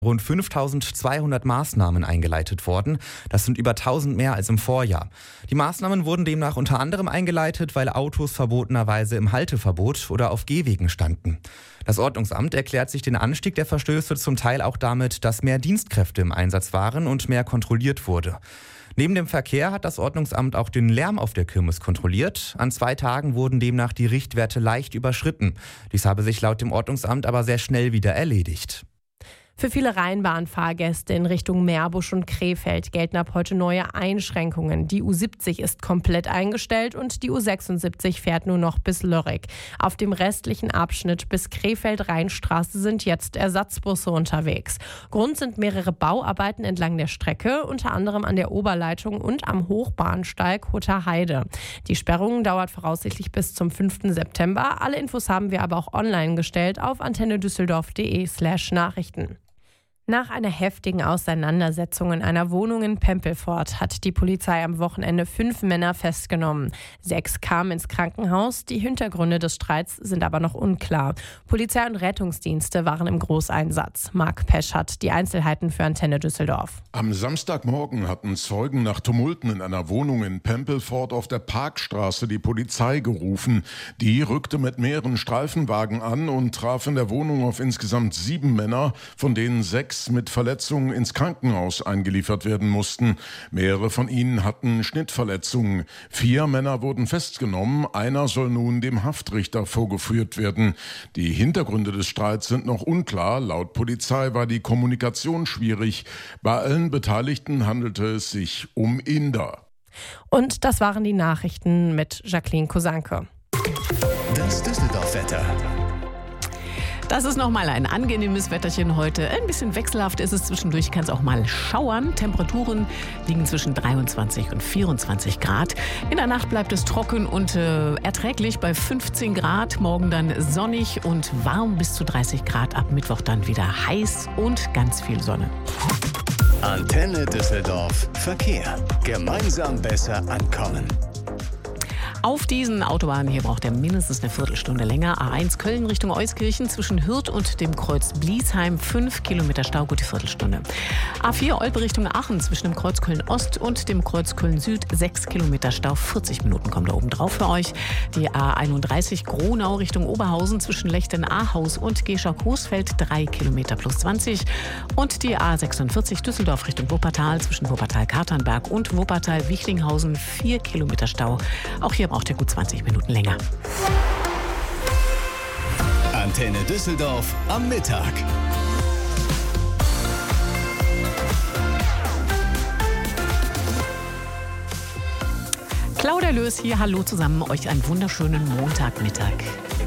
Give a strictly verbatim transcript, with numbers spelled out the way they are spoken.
rund fünftausendzweihundert Maßnahmen eingeleitet worden. Das sind über tausend mehr als im Vorjahr. Die Maßnahmen wurden demnach unter anderem eingeleitet, weil Autos verbotenerweise im Halteverbot oder auf Gehwegen standen. Das Ordnungsamt erklärt sich den Anstieg der Verstöße zum Teil auch damit, dass mehr Dienstkräfte im Einsatz waren und mehr kontrolliert wurde. Neben dem Verkehr hat das Ordnungsamt auch den Lärm auf der Kirmes kontrolliert. An zwei Tagen wurden demnach die Richtwerte leicht überschritten. Dies habe sich laut dem Ordnungsamt aber sehr schnell wieder erledigt. Für viele Rheinbahnfahrgäste in Richtung Meerbusch und Krefeld gelten ab heute neue Einschränkungen. Die U siebzig ist komplett eingestellt und die U sechsundsiebzig fährt nur noch bis Lörrick. Auf dem restlichen Abschnitt bis Krefeld-Rheinstraße sind jetzt Ersatzbusse unterwegs. Grund sind mehrere Bauarbeiten entlang der Strecke, unter anderem an der Oberleitung und am Hochbahnsteig Hutterheide. Die Sperrung dauert voraussichtlich bis zum fünften September. Alle Infos haben wir aber auch online gestellt auf antennedüsseldorf.de slash Nachrichten. Nach einer heftigen Auseinandersetzung in einer Wohnung in Pempelfort hat die Polizei am Wochenende fünf Männer festgenommen. Sechs kamen ins Krankenhaus. Die Hintergründe des Streits sind aber noch unklar. Polizei und Rettungsdienste waren im Großeinsatz. Marc Pesch hat die Einzelheiten für Antenne Düsseldorf. Am Samstagmorgen hatten Zeugen nach Tumulten in einer Wohnung in Pempelfort auf der Parkstraße die Polizei gerufen. Die rückte mit mehreren Streifenwagen an und traf in der Wohnung auf insgesamt sieben Männer, von denen sechs mit Verletzungen ins Krankenhaus eingeliefert werden mussten. Mehrere von ihnen hatten Schnittverletzungen. Vier Männer wurden festgenommen. Einer soll nun dem Haftrichter vorgeführt werden. Die Hintergründe des Streits sind noch unklar. Laut Polizei war die Kommunikation schwierig. Bei allen Beteiligten handelte es sich um Inder. Und das waren die Nachrichten mit Jacqueline Kosanke. Das Düsseldorf-Wetter. Das ist nochmal ein angenehmes Wetterchen heute. Ein bisschen wechselhaft ist es. Zwischendurch kann es auch mal schauern. Temperaturen liegen zwischen dreiundzwanzig und vierundzwanzig Grad. In der Nacht bleibt es trocken und äh, erträglich bei fünfzehn Grad. Morgen dann sonnig und warm bis zu dreißig Grad. Ab Mittwoch dann wieder heiß und ganz viel Sonne. Antenne Düsseldorf Verkehr. Gemeinsam besser ankommen. Auf diesen Autobahnen hier braucht er mindestens eine Viertelstunde länger. A eins Köln Richtung Euskirchen zwischen Hürth und dem Kreuz Bliesheim. fünf Kilometer Stau, gute Viertelstunde. A vier Olpe Richtung Aachen zwischen dem Kreuz Köln Ost und dem Kreuz Köln Süd. sechs Kilometer Stau, vierzig Minuten kommen da oben drauf für euch. Die A einunddreißig Gronau Richtung Oberhausen zwischen Lechten-Ahaus und Gescher-Coesfeld. drei Kilometer plus zwanzig. Und die A sechsundvierzig Düsseldorf Richtung Wuppertal zwischen Wuppertal-Katernberg und Wuppertal-Wichlinghausen. vier Kilometer Stau. Auch hier braucht ihr gut zwanzig Minuten länger. Antenne Düsseldorf am Mittag. Claudia Löß hier, hallo zusammen, euch einen wunderschönen Montagmittag.